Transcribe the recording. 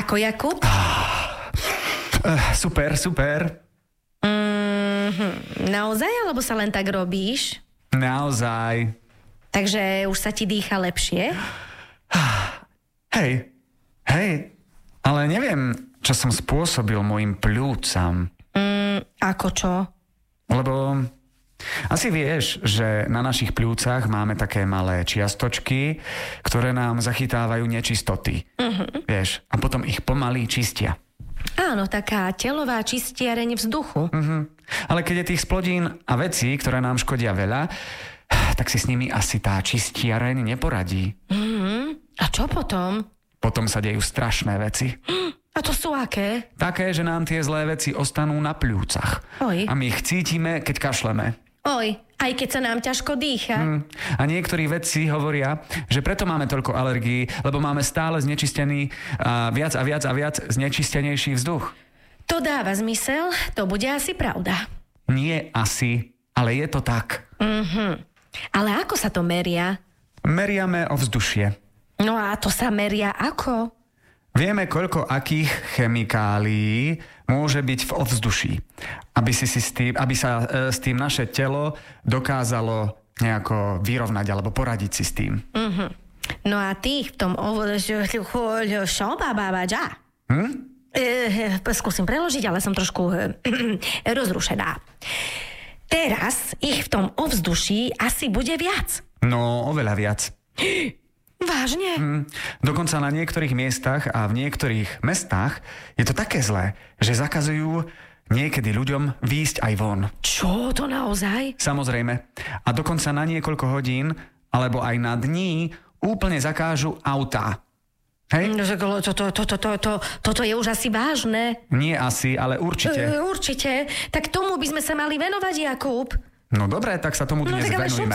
Ako Jakub? Super. Naozaj, alebo sa len tak robíš? Naozaj. Takže už sa ti dýcha lepšie? Hej, ale neviem, čo som spôsobil mojim pľúcam. Ako čo? Lebo asi vieš, že na našich pľúcach máme také malé čiastočky, ktoré nám zachytávajú nečistoty. Vieš, a potom ich pomaly čistia. Áno, taká telová čistiareň vzduchu. Ale keď je tých splodín a vecí, ktoré nám škodia veľa, tak si s nimi asi tá čistiareň neporadí. A čo potom? Potom sa dejú strašné veci. A to sú aké? Také, že nám tie zlé veci ostanú na pľúcach. Oj. A my ich cítime, keď kašleme. Oj, aj keď sa nám ťažko dýcha. A niektorí vedci hovoria, že preto máme toľko alergií, lebo máme stále znečistený a viac znečistenejší vzduch. To dáva zmysel, to bude asi pravda. Nie asi, ale je to tak. Ale ako sa to meria? Meriame ovzdušie. No a to sa meria ako? Vieme, koľko akých chemikálií môže byť v ovzduší, aby sa s tým naše telo dokázalo nejako vyrovnať alebo poradiť si s tým. No a ty v tom skúsim preložiť, ale som trošku rozrušená. Teraz ich v tom ovzduší asi bude viac. No, oveľa viac. Vážne? Dokonca na niektorých miestach a v niektorých mestách je to také zlé, že zakazujú niekedy ľuďom výjsť aj von. Čo, to naozaj? Samozrejme. A dokonca na niekoľko hodín alebo aj na dní úplne zakážu autá. Hej? Toto je už asi vážne. Nie asi, ale určite. Určite. Tak tomu by sme sa mali venovať, Jakub. No dobre, tak sa tomu dnes venujeme.